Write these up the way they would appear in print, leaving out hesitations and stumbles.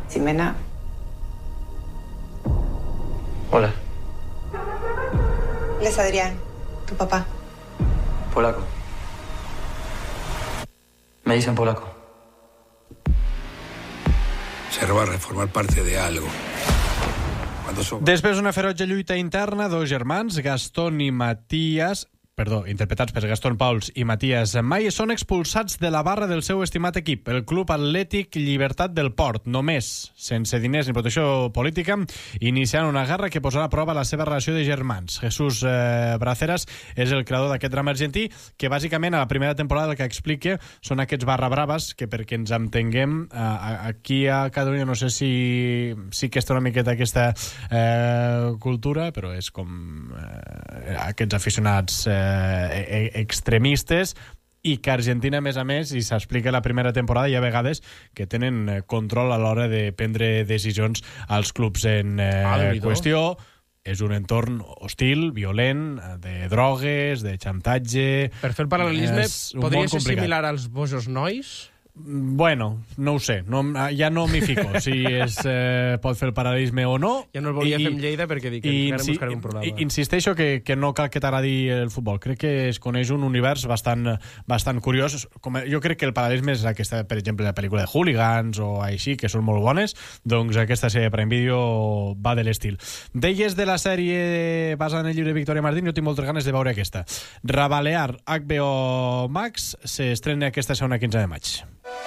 Ximena. Hola. Él es Adrián, tu papá. Polaco. Me dicen polaco. Serva a reformar parte de algo. Després d'una ferotge lluita interna, dos germans, Gastón i Matías, interpretats per Gastón Pauls i Matías Maye, són expulsats de la barra del seu estimat equip, el Club Atlètic Llibertat del Port, només, sense diners ni protecció política, iniciant una guerra que posarà a prova la seva relació de germans. Jesús Braceras és el creador d'aquest drama argentí, que bàsicament a la primera temporada el que explica són aquests barra braves, que perquè ens entenguem, aquí a Catalunya no sé si que està una miqueta aquesta cultura, però és com aquests aficionats extremistes, i que Argentina, a més, i s'explica la primera temporada, hi ha vegades que tenen control a l'hora de prendre decisions als clubs en qüestió. És un entorn hostil, violent, de drogues, de xantatge... Per fer el paral·lelisme, podria ser similar als Bojos Nois? Bueno, no ho sé, ja no m'hi fico si pot fer el paral·lelisme o no. Ja no el volia fer amb Lleida perquè dic que encara buscaré un programa. Insisteixo que no cal que t'agradi el futbol, crec que es coneix un univers bastant curiós. Jo crec que el paral·lelisme és aquesta, per exemple, la pel·lícula de Hooligans o així, que són molt bones, doncs aquesta sèrie Prime Video va de l'estil. Deies de la sèrie basada en el llibre de Victoria Martín, jo tinc moltes ganes de veure aquesta. Rabalear, HBO Max, s'estrena aquesta segona 15 de maig.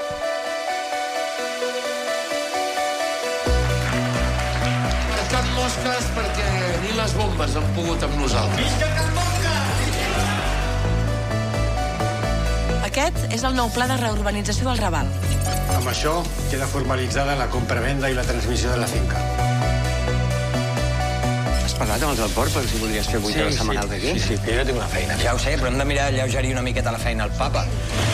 Can Mosques perquè ni les bombes han pogut amb nosaltres. Visca Can Mosques! Aquest és el nou pla de reurbanització del Raval. Amb això queda formalitzada la compra-venda i la transmissió de la finca. Has parlat amb els del port per si voldries fer 8 hores setmanals aquí? Sí, jo ja tinc una feina. Ja ho sé, però hem de mirar alleugerir una miqueta la feina al papa.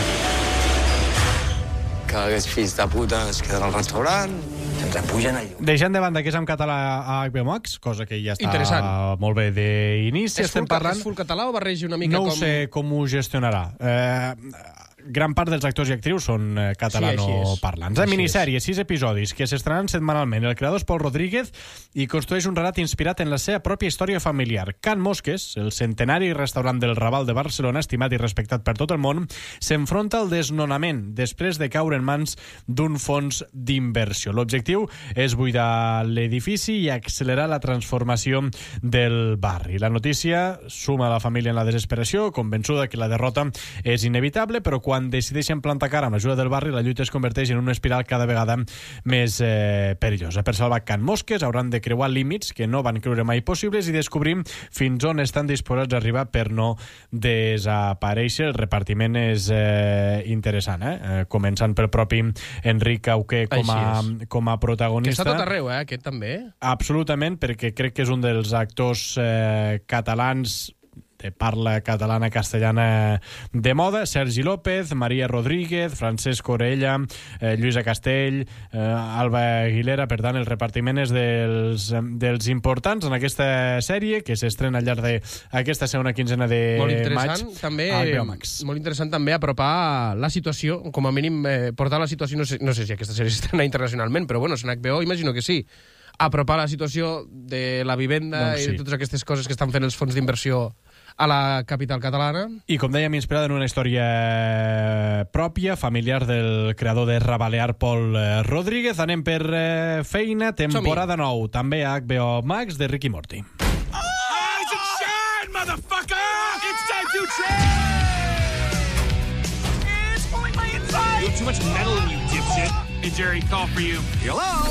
Que aquests fills de puta es queden al restaurant. Ens apugen el llum. Deixant de banda que és en català a HBO Max, cosa que ja està interessant. Molt bé d'inici. És full català o barreja una mica no com... No sé com ho gestionarà. Gran part dels actors i actrius són catalanoparlants. En minissèrie, 6 episodis, que s'estrenaran setmanalment. El creador és Pol Rodríguez i construeix un relat inspirat en la seva pròpia història familiar. Can Mosques, el centenari restaurant del Raval de Barcelona, estimat i respectat per tot el món, s'enfronta al desnonament després de caure en mans d'un fons d'inversió. L'objectiu és buidar l'edifici i accelerar la transformació del barri. La notícia suma la família en la desesperació, convençuda que la derrota és inevitable, però quan decideixen plantar cara amb l'ajuda del barri, la lluita es converteix en una espiral cada vegada més perillosa. Per salvar Can Mosques hauran de creuar límits que no van creure mai possibles i descobrim fins on estan disposats a arribar per no desaparèixer. El repartiment és interessant, començant pel propi Enric Auqué com a protagonista. Que està tot arreu, aquest també. Absolutament, perquè crec que és un dels actors catalans de parla catalana-castellana de moda. Sergi López, Maria Rodríguez, Francesc Orella, Lluïsa Castell, Alba Aguilera. Per tant, el repartiment és dels importants en aquesta sèrie que s'estrena al llarg d'aquesta segona quinzena de maig també, a HBO Max. Molt interessant també apropar la situació, com a mínim portar la situació, no sé si aquesta sèrie s'estrena internacionalment, però bueno, en HBO imagino que sí, apropar la situació de la vivenda i de totes aquestes coses que estan fent els fons d'inversió a la capital catalana. I com dèiem, inspirada en una història pròpia, familiar del creador de Rabalear, Pol Rodríguez. Anem per feina, temporada 9, també a HBO Max, de Rick i Morty. Rise and shine, motherfucker! It's time to train! It's pulling my inside! You have too much metal in you, dipshit. Hey, Jerry, call for you. Hello?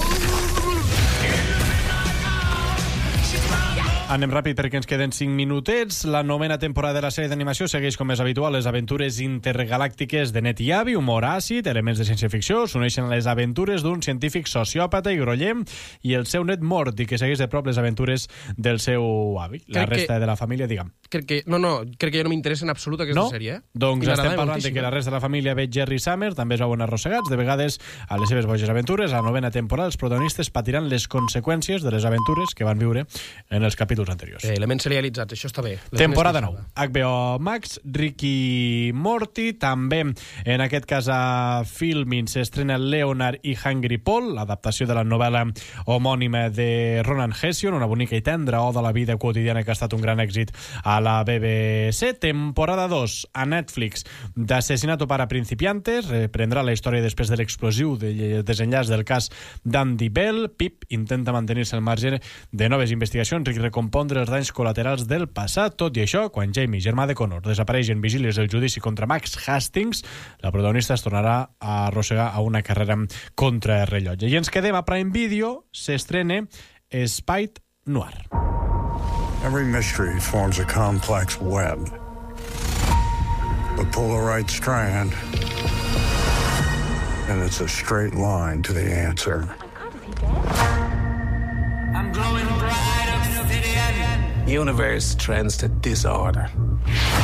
Anem ràpid perquè ens queden 5 minutets. La 9ª temporada de la sèrie d'animació segueix com és habitual les aventures intergalàctiques de Net i Avi, humor àcid, elements de ciència-ficció. S'uneixen les aventures d'un científic sociòpata i groller i el seu net mort, i que segueix de prop les aventures del seu avi. La resta de la família, digue'm. Crec que ja no m'interessa en absolut aquesta sèrie. Doncs estem parlant de que la resta de la família ve Jerry Summer, també es veuen arrossegats, de vegades a les seves boges aventures. A la 9ª temporada els protagonistes patiran les conseqüències de les aventures que van viure en els capítols capítols anteriors. Elements serialitzats, això està bé. Temporada 9. HBO Max, Ricky Morty, també en aquest cas a Filmin s'estrena Leonard i Hungry Paul, l'adaptació de la novel·la homònima de Ronan Hession, una bonica i tendra oda a la vida quotidiana que ha estat un gran èxit a la BBC. Temporada 2 a Netflix d'Asesinato para Principiantes, reprendrà la història després de l'explosiu desenllaç del cas d'Andy Bell. Pip intenta mantenir-se al marge de noves investigacions i recompondre els danys col·laterals del passat. Tot i això, quan Jamie, germà de Connor, desapareix en vigílies del judici contra Max Hastings, la protagonista es tornarà a arrossegar a una carrera contra el rellotge. I ens quedem a Prime Video, s'estrena Spite Noir. Every mystery forms a complex web. But pull the right strand, and it's a straight line to the answer. I'm glowing bright obsidian. Universe trends to disorder.